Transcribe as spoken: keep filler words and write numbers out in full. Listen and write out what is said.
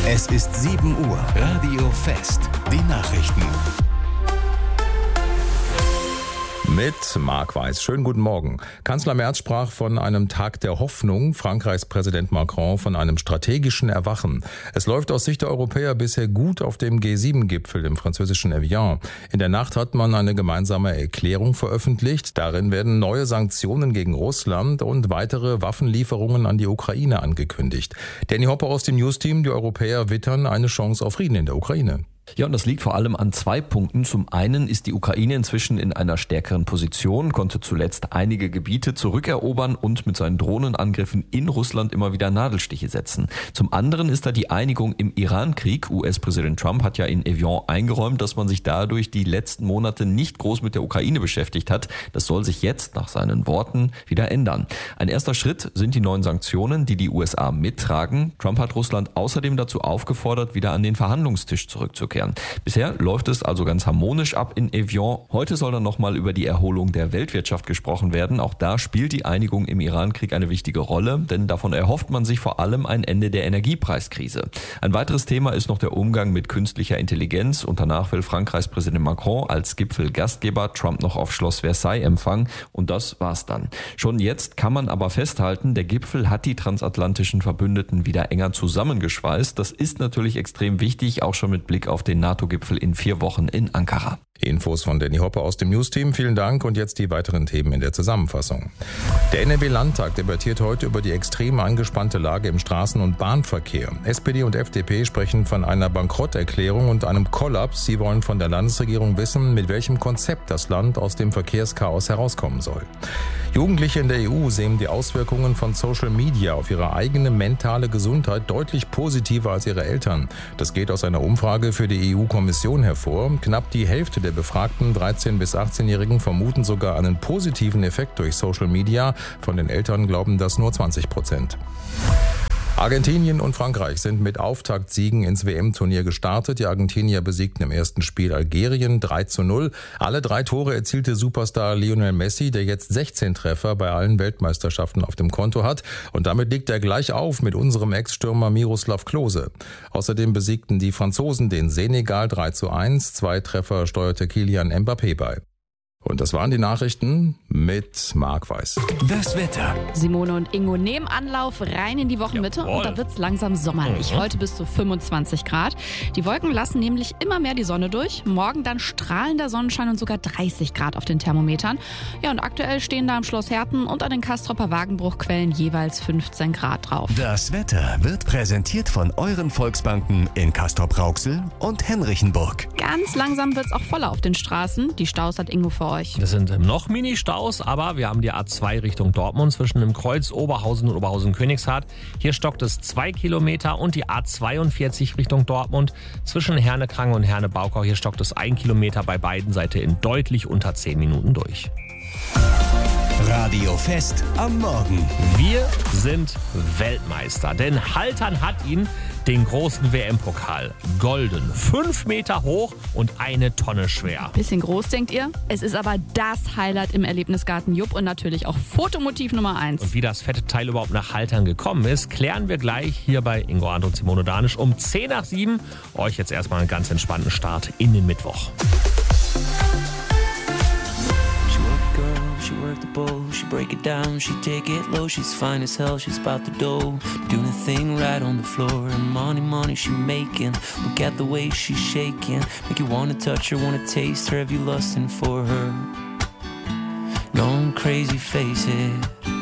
Es ist sieben Uhr. Radio Fest. Die Nachrichten. Mit Marc Weiß. Schönen guten Morgen. Kanzler Merz sprach von einem Tag der Hoffnung, Frankreichs Präsident Macron von einem strategischen Erwachen. Es läuft aus Sicht der Europäer bisher gut auf dem G sieben Gipfel im französischen Evian. In der Nacht hat man eine gemeinsame Erklärung veröffentlicht. Darin werden neue Sanktionen gegen Russland und weitere Waffenlieferungen an die Ukraine angekündigt. Danny Hopper aus dem News-Team, die Europäer wittern eine Chance auf Frieden in der Ukraine. Ja, und das liegt vor allem an zwei Punkten. Zum einen ist die Ukraine inzwischen in einer stärkeren Position, konnte zuletzt einige Gebiete zurückerobern und mit seinen Drohnenangriffen in Russland immer wieder Nadelstiche setzen. Zum anderen ist da die Einigung im Iran-Krieg. U S-Präsident Trump hat ja in Evian eingeräumt, dass man sich dadurch die letzten Monate nicht groß mit der Ukraine beschäftigt hat. Das soll sich jetzt nach seinen Worten wieder ändern. Ein erster Schritt sind die neuen Sanktionen, die die U S A mittragen. Trump hat Russland außerdem dazu aufgefordert, wieder an den Verhandlungstisch zurückzukehren. Bisher läuft es also ganz harmonisch ab in Evian. Heute soll dann nochmal über die Erholung der Weltwirtschaft gesprochen werden. Auch da spielt die Einigung im Iran-Krieg eine wichtige Rolle, denn davon erhofft man sich vor allem ein Ende der Energiepreiskrise. Ein weiteres Thema ist noch der Umgang mit künstlicher Intelligenz und danach will Frankreichs Präsident Macron als Gipfelgastgeber Trump noch auf Schloss Versailles empfangen und das war's dann. Schon jetzt kann man aber festhalten, der Gipfel hat die transatlantischen Verbündeten wieder enger zusammengeschweißt. Das ist natürlich extrem wichtig, auch schon mit Blick auf den NATO-Gipfel in vier Wochen in Ankara. Infos von Danny Hopper aus dem News-Team. Vielen Dank und jetzt die weiteren Themen in der Zusammenfassung. Der N R W-Landtag debattiert heute über die extrem angespannte Lage im Straßen- und Bahnverkehr. S P D und F D P sprechen von einer Bankrotterklärung und einem Kollaps. Sie wollen von der Landesregierung wissen, mit welchem Konzept das Land aus dem Verkehrschaos herauskommen soll. Jugendliche in der E U sehen die Auswirkungen von Social Media auf ihre eigene mentale Gesundheit deutlich positiver als ihre Eltern. Das geht aus einer Umfrage für die E U-Kommission hervor. Knapp die Hälfte der befragten dreizehn- bis achtzehnjährigen vermuten sogar einen positiven Effekt durch Social Media. Von den Eltern glauben das nur zwanzig Prozent. Argentinien und Frankreich sind mit Auftaktsiegen ins W M-Turnier gestartet. Die Argentinier besiegten im ersten Spiel Algerien drei zu null. Alle drei Tore erzielte Superstar Lionel Messi, der jetzt sechzehn Treffer bei allen Weltmeisterschaften auf dem Konto hat. Und damit liegt er gleich auf mit unserem Ex-Stürmer Miroslav Klose. Außerdem besiegten die Franzosen den Senegal drei zu eins. Zwei Treffer steuerte Kylian Mbappé bei. Und das waren die Nachrichten mit Marc Weiß. Das Wetter. Simone und Ingo nehmen Anlauf rein in die Wochenmitte. Jawohl. Und da wird's langsam sommerlich. Mhm. Heute bis zu fünfundzwanzig Grad. Die Wolken lassen nämlich immer mehr die Sonne durch. Morgen dann strahlender Sonnenschein und sogar dreißig Grad auf den Thermometern. Ja, und aktuell stehen da am Schloss Herten und an den Kastropper Wagenbruchquellen jeweils fünfzehn Grad drauf. Das Wetter wird präsentiert von euren Volksbanken in Castrop-Rauxel und Henrichenburg. Ganz langsam wird's auch voller auf den Straßen. Die Staus hat Ingo für euch. Das sind noch Mini-Staus, aber wir haben die A zwei Richtung Dortmund zwischen dem Kreuz Oberhausen und Oberhausen-Königshardt. Hier stockt es zwei Kilometer und die A zweiundvierzig Richtung Dortmund zwischen Herne-Krange und Herne-Baukau. Hier stockt es ein Kilometer bei beiden Seiten in deutlich unter zehn Minuten durch. Radio Fest am Morgen. Wir sind Weltmeister, denn Haltern hat ihn den großen W M-Pokal. Golden, fünf Meter hoch und eine Tonne schwer. Bisschen groß, denkt ihr? Es ist aber das Highlight im Erlebnisgarten Jupp und natürlich auch Fotomotiv Nummer eins. Und wie das fette Teil überhaupt nach Haltern gekommen ist, klären wir gleich hier bei Ingo Arndt und Simone Danisch um zehn nach sieben. Euch jetzt erstmal einen ganz entspannten Start in den Mittwoch. She work the bowl, she break it down, she take it low. She's fine as hell, she's about the dough, doing a thing right on the floor. And money, money she making, look at the way she's shaking. Make you wanna touch her, wanna taste her, have you lusting for her? Going crazy, face it.